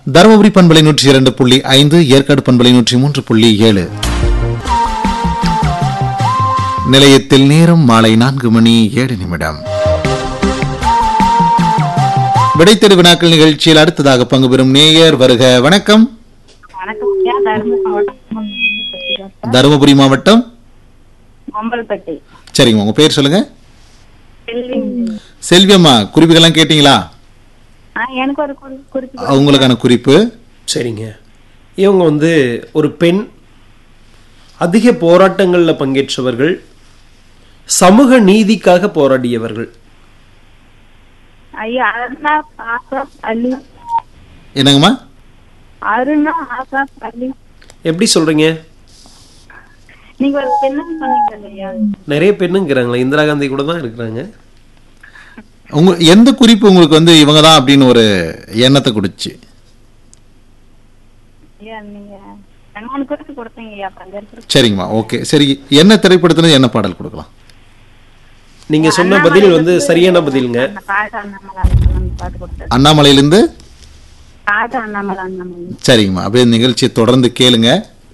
தருமபுரி பண்பலை 102.5, ஏற்காடு பண்பலை 103.7. நிலையத்தில் நேரம் மாலை 4:07. விடைத்தெடு வினாக்கள் நிகழ்ச்சியில் அடுத்ததாக பங்கு பெறும் நேயர் வருக. வணக்கம். தருமபுரி மாவட்டம் சரிங்க, உங்க பேர் சொல்லுங்க. செல்வியம்மா, குறிப்புகள்லாம் கேட்டீங்களா? உங்களுக்கான குறிப்பு சரிங்க. இவங்க ஒரு பெண், அதிக போராட்டங்களில் பங்கேற்றவர்கள், சமூக நீதிக்காக போராடியவர்கள். என்னங்கம்மா? எப்படி சொல்றீங்க? நிறைய பெண்ணுங்கிறாங்களா? இந்திரா காந்தி கூட தான் இருக்கிறாங்க. எந்த குறிப்பு உங்களுக்கு இவங்க தான் அப்படின்னு ஒரு எண்ணத்தை கொடுச்சு? சரிங்கம்மா, ஓகே. சரி, என்ன திரைப்படத்துல என்ன பாடல் கொடுக்கலாம்? நீங்க சொன்ன பதில் சரியான பதிலுங்க. அண்ணாமலையிலிருந்து. சரிங்கம்மா, அப்படியே நிகழ்ச்சியை தொடர்ந்து கேளுங்க.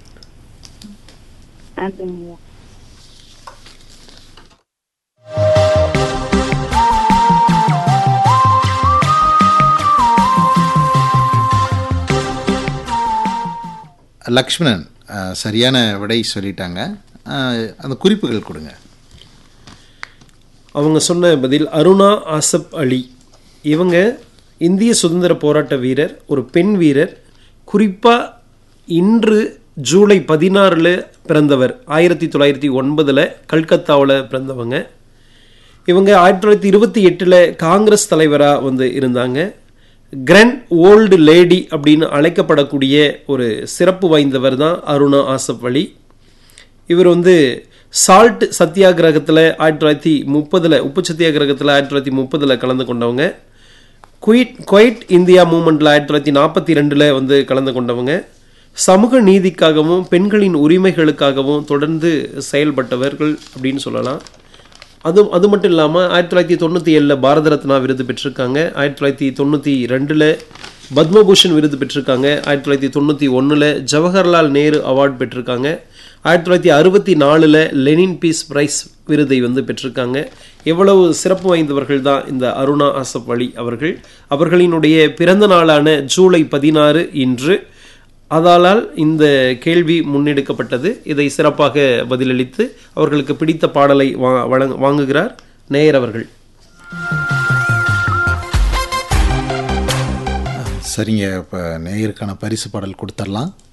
லக்ஷ்மணன் சரியான விடை சொல்லிட்டாங்க. அந்த குறிப்புகள் கொடுங்க. அவங்க சொன்ன பதில் அருணா ஆசப் அலி. இவங்க இந்திய சுதந்திர போராட்ட வீரர், ஒரு பெண் வீரர். குறிப்பாக இன்று ஜூலை 16 பிறந்தவர். 1909 கல்கத்தாவில் பிறந்தவங்க. இவங்க 1928 காங்கிரஸ் தலைவராக இருந்தாங்க. கிராண்ட் ஓல்டு லேடி அப்படின்னு அழைக்கப்படக்கூடிய ஒரு சிறப்பு வாய்ந்தவர் தான் அருணா ஆசப் அலி. இவர் சால்ட் சத்தியாகிரகத்தில் 1930 உப்பு சத்தியாகிரகத்தில் 1930 கலந்து கொண்டவங்க. குவைட் இந்தியா மூமெண்ட்டில் 1942 கலந்து கொண்டவங்க. சமூக நீதிக்காகவும் பெண்களின் உரிமைகளுக்காகவும் தொடர்ந்து செயல்பட்டவர்கள் அப்படின்னு சொல்லலாம். அது மட்டும் இல்லாமல் 1997 பாரத ரத்னா விருது பெற்றிருக்காங்க. 1992 பத்மபூஷன் விருது பெற்றிருக்காங்க. 1991 ஜவஹர்லால் நேரு அவார்டு பெற்றிருக்காங்க. 1964 லெனின் பீஸ் பிரைஸ் விருதை பெற்றிருக்காங்க. எவ்வளவு சிறப்பு வாய்ந்தவர்கள் தான் இந்த அருணா ஆசப் அலி அவர்கள். அவர்களினுடைய பிறந்த நாளான ஜூலை 16 இன்று. அதனால் இந்த கேள்வி முன்னெடுக்கப்பட்டது. இதை சிறப்பாக பதிலளித்து அவர்களுக்கு பிடித்த பாடலை வாங்குகிறார் நேயர் அவர்கள். சரிங்க, இப்போ நேயருக்கான பரிசு பாடல் கொடுத்துடலாம்.